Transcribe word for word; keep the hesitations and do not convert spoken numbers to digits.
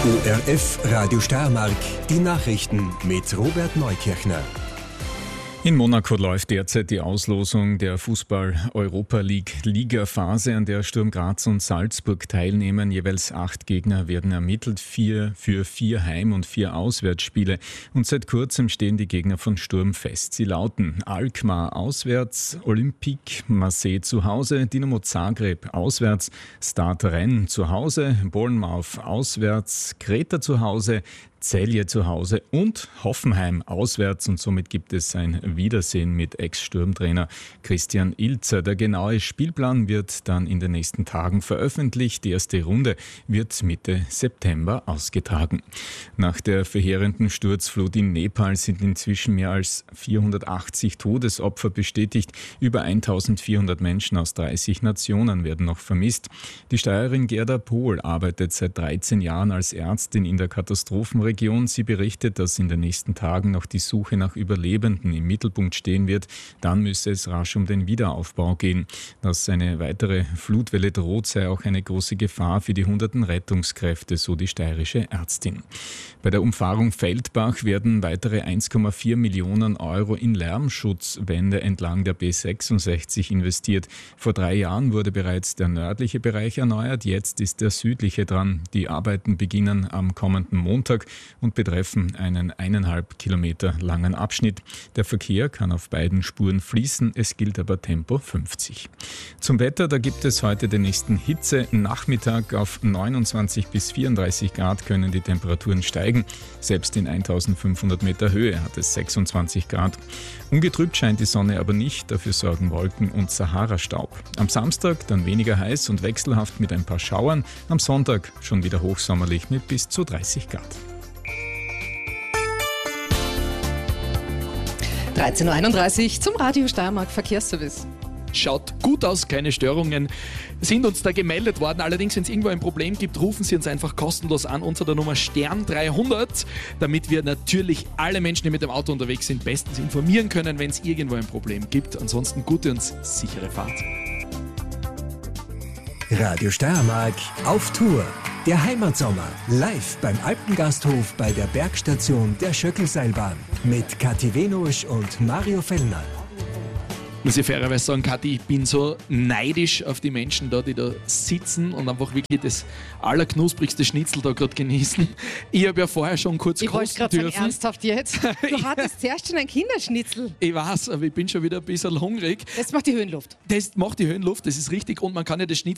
O R F Radio Steiermark, die Nachrichten mit Robert Neukirchner. In Monaco läuft derzeit die Auslosung der Fußball-Europa-League-Liga-Phase, an der Sturm Graz und Salzburg teilnehmen. Jeweils acht Gegner werden ermittelt, vier für vier Heim- und vier Auswärtsspiele. Und seit kurzem stehen die Gegner von Sturm fest. Sie lauten Alkmaar auswärts, Olympique Marseille zu Hause, Dinamo Zagreb auswärts, Stade Rennes zu Hause, Bournemouth auswärts, Kreta zu Hause, Celje zu Hause und Hoffenheim auswärts, und somit gibt es ein Wiedersehen mit Ex-Sturmtrainer Christian Ilzer. Der genaue Spielplan wird dann in den nächsten Tagen veröffentlicht. Die erste Runde wird Mitte September ausgetragen. Nach der verheerenden Sturzflut in Nepal sind inzwischen mehr als vierhundertachtzig Todesopfer bestätigt. Über eintausendvierhundert Menschen aus dreißig Nationen werden noch vermisst. Die Steirerin Gerda Pohl arbeitet seit dreizehn Jahren als Ärztin in der Katastrophenregion. Sie berichtet, dass in den nächsten Tagen noch die Suche nach Überlebenden im Mittelpunkt stehen wird. Dann müsse es rasch um den Wiederaufbau gehen. Dass eine weitere Flutwelle droht, sei auch eine große Gefahr für die hunderten Rettungskräfte, so die steirische Ärztin. Bei der Umfahrung Feldbach werden weitere eins Komma vier Millionen Euro in Lärmschutzwände entlang der B sechsundsechzig investiert. Vor drei Jahren wurde bereits der nördliche Bereich erneuert, jetzt ist der südliche dran. Die Arbeiten beginnen am kommenden Montag und betreffen einen eineinhalb Kilometer langen Abschnitt. Der Verkehr kann auf beiden Spuren fließen, es gilt aber Tempo fünfzig. Zum Wetter, da gibt es heute den nächsten Hitze-Nachmittag. Auf neunundzwanzig bis vierunddreißig Grad können die Temperaturen steigen. Selbst in eintausendfünfhundert Meter Höhe hat es sechsundzwanzig Grad. Ungetrübt scheint die Sonne aber nicht, dafür sorgen Wolken und Sahara-Staub. Am Samstag dann weniger heiß und wechselhaft mit ein paar Schauern. Am Sonntag schon wieder hochsommerlich mit bis zu dreißig Grad. dreizehn Uhr einunddreißig zum Radio Steiermark Verkehrsservice. Schaut gut aus, keine Störungen sind uns da gemeldet worden. Allerdings, wenn es irgendwo ein Problem gibt, rufen Sie uns einfach kostenlos an unter der Nummer Stern dreihundert, damit wir natürlich alle Menschen, die mit dem Auto unterwegs sind, bestens informieren können, wenn es irgendwo ein Problem gibt. Ansonsten gute und sichere Fahrt. Radio Steiermark auf Tour. Der Heimatsommer live beim Alpengasthof bei der Bergstation der Schöckelseilbahn mit Kathi Venusch und Mario Fellner. Muss ich fairerweise sagen, Kathi, ich bin so neidisch auf die Menschen da, die da sitzen und einfach wirklich das allerknusprigste Schnitzel da gerade genießen. Ich habe ja vorher schon kurz ich kosten wollte dürfen. Sagen, ernsthaft jetzt? Du hattest zuerst schon ein Kinderschnitzel. Ich weiß, aber ich bin schon wieder ein bisschen hungrig. Das macht die Höhenluft. Das macht die Höhenluft, das ist richtig, und man kann ja das Schnitzel